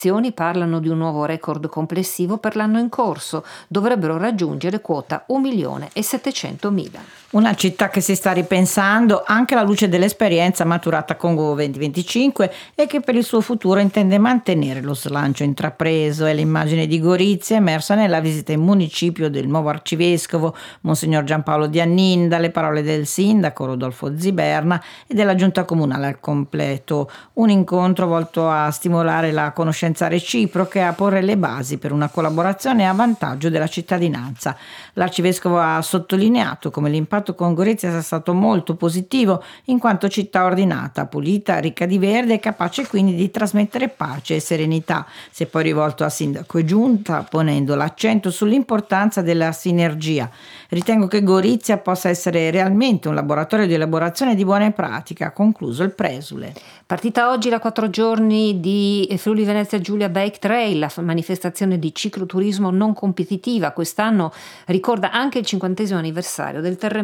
parlano di un nuovo record complessivo per l'anno in corso, dovrebbero raggiungere quota 1.700.000. Una città che si sta ripensando anche alla luce dell'esperienza maturata con Go 2025 e che per il suo futuro intende mantenere lo slancio intrapreso. È l'immagine di Gorizia emersa nella visita in municipio del nuovo arcivescovo Monsignor Giampaolo Diannin, dalle parole del sindaco Rodolfo Ziberna e della giunta comunale al completo. Un incontro volto a stimolare la conoscenza reciproca e a porre le basi per una collaborazione a vantaggio della cittadinanza. L'arcivescovo ha sottolineato come l'impatto con Gorizia sia stato molto positivo, in quanto città ordinata, pulita, ricca di verde e capace quindi di trasmettere pace e serenità. Si è poi rivolto a sindaco e giunta, ponendo l'accento sull'importanza della sinergia. Ritengo che Gorizia possa essere realmente un laboratorio di elaborazione di buone pratiche, ha concluso il presule. Partita oggi la 4 giorni di Friuli Venezia Giulia Bike Trail, la manifestazione di cicloturismo non competitiva. Quest'anno ricorda anche il 50° anniversario del terremoto.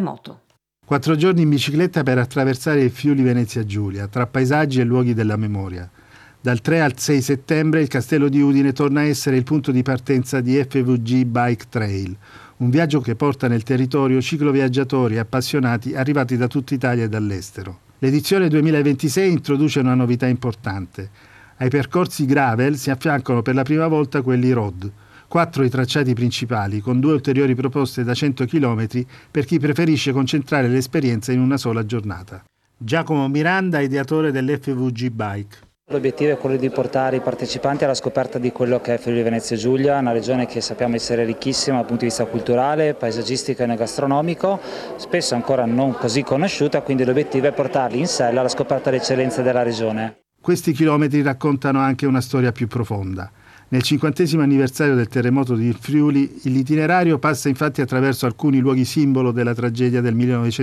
4 giorni in bicicletta per attraversare il Friuli Venezia Giulia, tra paesaggi e luoghi della memoria. Dal 3 al 6 settembre il Castello di Udine torna a essere il punto di partenza di FVG Bike Trail, un viaggio che porta nel territorio cicloviaggiatori e appassionati arrivati da tutta Italia e dall'estero. L'edizione 2026 introduce una novità importante. Ai percorsi gravel si affiancano per la prima volta quelli road. 4 i tracciati principali, con 2 ulteriori proposte da 100 km per chi preferisce concentrare l'esperienza in una sola giornata. Giacomo Miranda, ideatore dell'FVG Bike. L'obiettivo è quello di portare i partecipanti alla scoperta di quello che è Friuli Venezia Giulia, una regione che sappiamo essere ricchissima dal punto di vista culturale, paesaggistico e gastronomico, spesso ancora non così conosciuta, quindi l'obiettivo è portarli in sella alla scoperta delle eccellenze della regione. Questi chilometri raccontano anche una storia più profonda. Nel 50° anniversario del terremoto di Friuli, l'itinerario passa infatti attraverso alcuni luoghi simbolo della tragedia del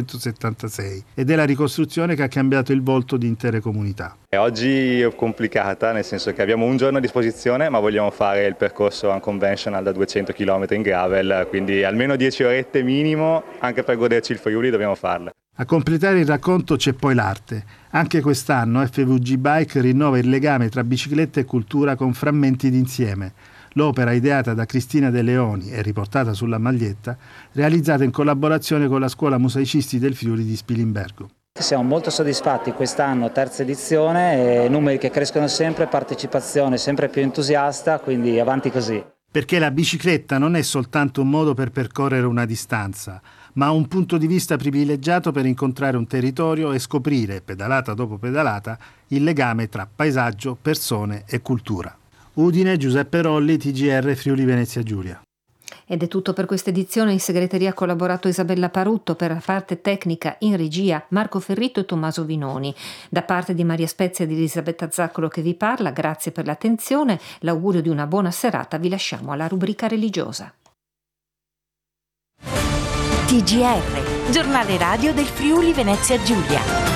1976 e della ricostruzione che ha cambiato il volto di intere comunità. Oggi è complicata, nel senso che abbiamo un giorno a disposizione, ma vogliamo fare il percorso unconventional da 200 km in gravel, quindi almeno 10 orette minimo, anche per goderci il Friuli dobbiamo farle. A completare il racconto c'è poi l'arte. Anche quest'anno FVG Bike rinnova il legame tra bicicletta e cultura con Frammenti d'insieme, l'opera ideata da Cristina De Leoni e riportata sulla maglietta, realizzata in collaborazione con la Scuola Mosaicisti del Friuli di Spilimbergo. Siamo molto soddisfatti quest'anno, terza edizione, numeri che crescono sempre, partecipazione sempre più entusiasta, quindi avanti così. Perché la bicicletta non è soltanto un modo per percorrere una distanza, ma un punto di vista privilegiato per incontrare un territorio e scoprire, pedalata dopo pedalata, il legame tra paesaggio, persone e cultura. Udine, Giuseppe Rolli, TGR Friuli Venezia Giulia. Ed è tutto per questa edizione. In segreteria ha collaborato Isabella Parutto, per la parte tecnica in regia Marco Ferritto e Tommaso Vinoni. Da parte di Maria Spezia e di Elisabetta Zaccolo che vi parla, grazie per l'attenzione, l'augurio di una buona serata vi lasciamo alla rubrica religiosa. TGR, giornale radio del Friuli Venezia Giulia.